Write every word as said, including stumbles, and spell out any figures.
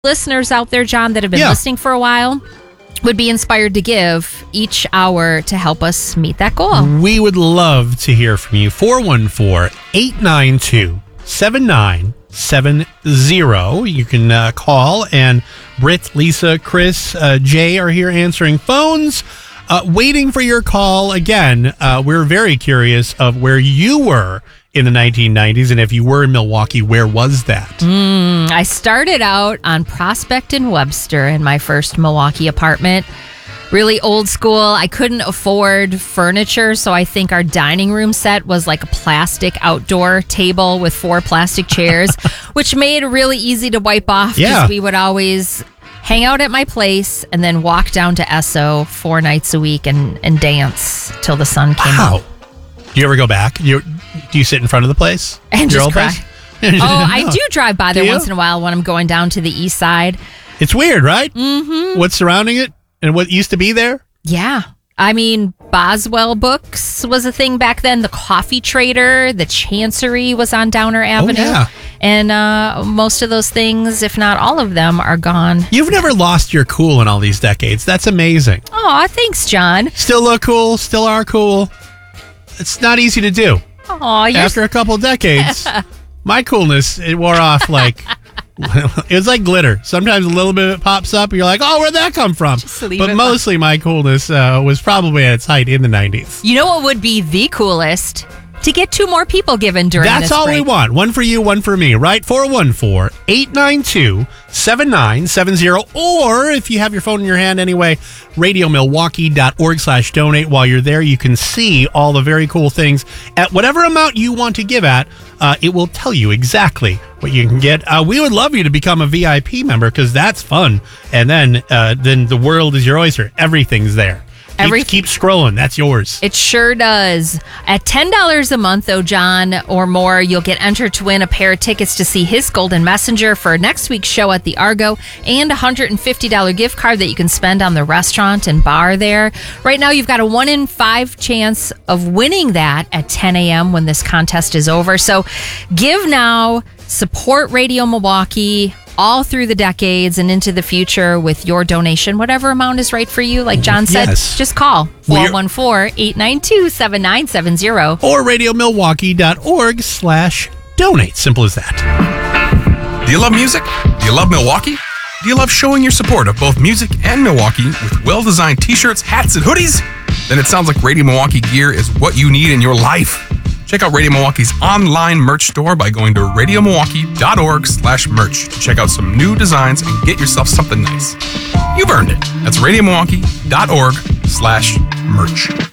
listeners out there, John, that have been Yeah. listening for a while would be inspired to give each hour to help us meet that goal? We would love to hear from you. four one four, eight nine two, seven nine seven zero. You can uh, call, and Britt, Lisa, Chris, uh, Jay are here answering phones, uh, waiting for your call. Again, uh, we're very curious of where you were in the nineteen nineties, and if you were in Milwaukee, where was that? Mm, I started out on Prospect and Webster in my first Milwaukee apartment. Really old school. I couldn't afford furniture, so I think our dining room set was like a plastic outdoor table with four plastic chairs, which made it really easy to wipe off because Yeah. we would always hang out at my place and then walk down to Esso four nights a week and, and dance till the sun came Wow. up. Do you ever go back? You, do you sit in front of the place? And Your just old cry. place? Oh, I No. do drive by there Do you? once in a while when I'm going down to the east side. It's weird, right? Mm-hmm. What's surrounding it and what used to be there? Yeah. I mean, Boswell Books was a thing back then. The Coffee Trader, the Chancery was on Downer Avenue. yeah. And uh, most of those things, if not all of them, are gone. You've never lost your cool in all these decades. That's amazing. Oh, thanks, John. Still look cool, still are cool. It's not easy to do. Oh, you're After a couple decades, my coolness, it wore off like, it was like glitter. Sometimes a little bit of it pops up, and you're like, oh, where'd that come from? Just leave But it mostly my coolness uh, was probably at its height in the nineties. You know what would be the coolest? To get two more people given during That's this all break. we want. One for you, one for me, right? four one four, eight nine two, seven nine seven zero. Or if you have your phone in your hand anyway, radio milwaukee dot org slash donate. While you're there, you can see all the very cool things at whatever amount you want to give at. Uh, it will tell you exactly what you can get. Uh, we would love you to become a V I P member because that's fun. And then, uh, then the world is your oyster. Everything's there. Keep, Everything. keep scrolling. That's yours. It sure does. At ten dollars a month, though, John, or more, you'll get entered to win a pair of tickets to see His Golden Messenger for next week's show at the Argo and a one hundred fifty dollars gift card that you can spend on the restaurant and bar there. Right now, you've got a one in five chance of winning that at ten a.m. when this contest is over. So give now, support Radio Milwaukee all through the decades and into the future with your donation, whatever amount is right for you. Like John said, Yes. just call We're- four one four, eight nine two, seven nine seven zero. Or radio milwaukee dot org slash donate. Simple as that. Do you love music? Do you love Milwaukee? Do you love showing your support of both music and Milwaukee with well-designed t-shirts, hats, and hoodies? Then it sounds like Radio Milwaukee gear is what you need in your life. Check out Radio Milwaukee's online merch store by going to radio milwaukee dot org slash merch to check out some new designs and get yourself something nice. You've earned it. That's radio milwaukee dot org slash merch.